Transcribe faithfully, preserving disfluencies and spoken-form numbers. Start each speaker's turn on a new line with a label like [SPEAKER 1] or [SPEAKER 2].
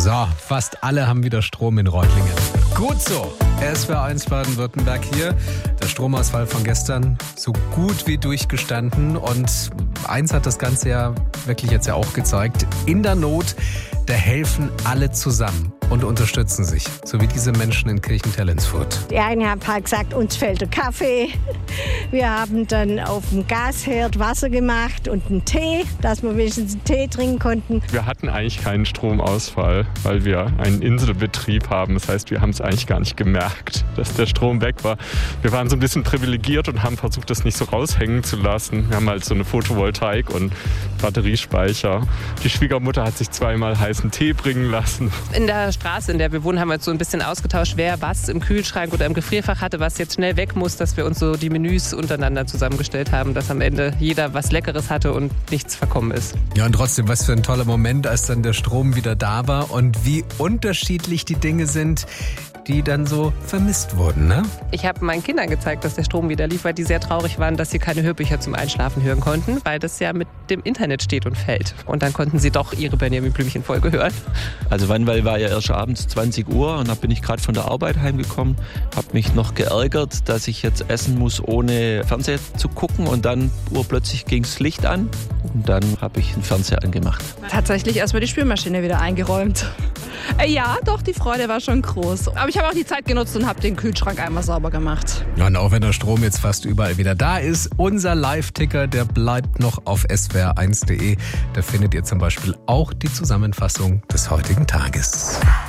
[SPEAKER 1] So, fast alle haben wieder Strom in Reutlingen. Gut so. S W R eins Baden-Württemberg hier. Der Stromausfall von gestern so gut wie durchgestanden. Und eins hat das Ganze ja wirklich jetzt ja auch gezeigt. In der Not, da helfen alle zusammen und unterstützen sich. So wie diese Menschen in Kirchentell-Ensfurt.
[SPEAKER 2] Die einen haben halt gesagt, uns fehlt der Kaffee. Wir haben dann auf dem Gasherd Wasser gemacht und einen Tee, dass wir wenigstens einen Tee trinken konnten.
[SPEAKER 3] Wir hatten eigentlich keinen Stromausfall, weil wir einen Inselbetrieb haben. Das heißt, wir haben es eigentlich gar nicht gemerkt, dass der Strom weg war. Wir waren so ein bisschen privilegiert und haben versucht, das nicht so raushängen zu lassen. Wir haben halt so eine Photovoltaik und Batteriespeicher. Die Schwiegermutter hat sich zweimal heißen Tee bringen lassen.
[SPEAKER 4] In der Straße, in der wir wohnen, haben wir uns so ein bisschen ausgetauscht, wer was im Kühlschrank oder im Gefrierfach hatte, was jetzt schnell weg muss, dass wir uns so die Menüs untereinander zusammengestellt haben, dass am Ende jeder was Leckeres hatte und nichts verkommen ist.
[SPEAKER 1] Ja, und trotzdem, was für ein toller Moment, als dann der Strom wieder da war und wie unterschiedlich die Dinge sind, die dann so vermisst wurden, ne?
[SPEAKER 4] Ich habe meinen Kindern gezeigt, dass der Strom wieder lief, weil die sehr traurig waren, dass sie keine Hörbücher zum Einschlafen hören konnten, weil das ja mit dem Internet steht und fällt. Und dann konnten sie doch ihre Benjamin Blümchen-Folge hören.
[SPEAKER 5] Also Wannwall war ja erst abends zwanzig Uhr und da bin ich gerade von der Arbeit heimgekommen, habe mich noch geärgert, dass ich jetzt essen muss, ohne Fernseher zu gucken, und dann urplötzlich ging das Licht an und dann habe ich den Fernseher angemacht.
[SPEAKER 6] Tatsächlich erstmal die Spülmaschine wieder eingeräumt. Äh, ja, doch, die Freude war schon groß. Aber ich habe auch die Zeit genutzt und habe den Kühlschrank einmal sauber gemacht.
[SPEAKER 1] Ja, und auch wenn der Strom jetzt fast überall wieder da ist, unser Live-Ticker, der bleibt noch auf S W R eins punkt de. Da findet ihr zum Beispiel auch die Zusammenfassung des heutigen Tages.